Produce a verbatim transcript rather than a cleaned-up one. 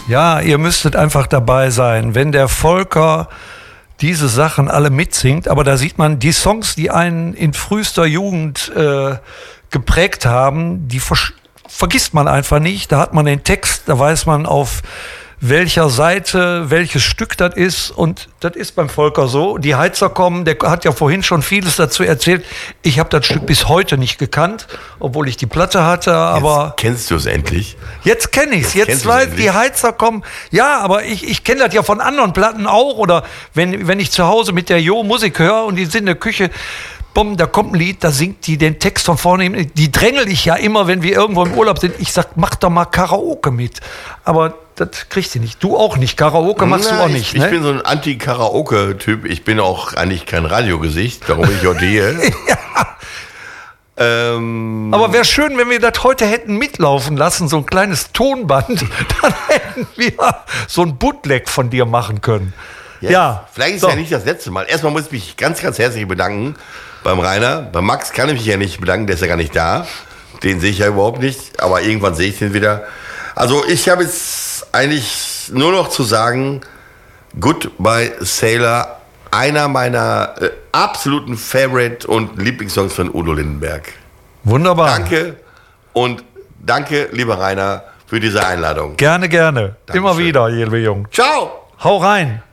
Ja, ihr müsstet einfach dabei sein, wenn der Volker diese Sachen alle mitsingt. Aber da sieht man, die Songs, die einen in frühester Jugend äh, geprägt haben, die ver- vergisst man einfach nicht. Da hat man den Text, da weiß man, auf welcher Seite welches Stück das ist. Und das ist beim Volker so. Die Heizer kommen, der hat ja vorhin schon vieles dazu erzählt. Ich habe das Stück bis heute nicht gekannt, obwohl ich die Platte hatte. Aber jetzt kennst du es endlich? Jetzt kenne ich es. Jetzt, jetzt weiß die Heizer kommen. Ja, aber ich, ich kenne das ja von anderen Platten auch. Oder wenn, wenn ich zu Hause mit der Jo Musik höre und die sind in der Küche, bumm, da kommt ein Lied, da singt die den Text von vorne. Die drängel ich ja immer, wenn wir irgendwo im Urlaub sind. Ich sag, mach doch mal Karaoke mit. Aber das kriegst du nicht. Du auch nicht. Karaoke machst Na, du auch nicht. Ich, ne? ich bin so ein Anti-Karaoke-Typ. Ich bin auch eigentlich kein Radiogesicht. Darum bin ich heute hier. Ja. Ähm, Aber wäre schön, wenn wir das heute hätten mitlaufen lassen, so ein kleines Tonband. Dann hätten wir so ein Bootleg von dir machen können. Ja. ja. Vielleicht ist so. ja nicht das letzte Mal. Erstmal muss ich mich ganz, ganz herzlich bedanken beim Rainer. Bei Max kann ich mich ja nicht bedanken, der ist ja gar nicht da. Den sehe ich ja überhaupt nicht. Aber irgendwann sehe ich den wieder. Also ich habe jetzt eigentlich nur noch zu sagen, Goodbye Sailor, einer meiner äh, absoluten Favorite und Lieblingssongs von Udo Lindenberg. Wunderbar. Danke und danke, lieber Rainer, für diese Einladung. Gerne, gerne. Dankeschön. Immer wieder, liebe Jung. Ciao. Hau rein.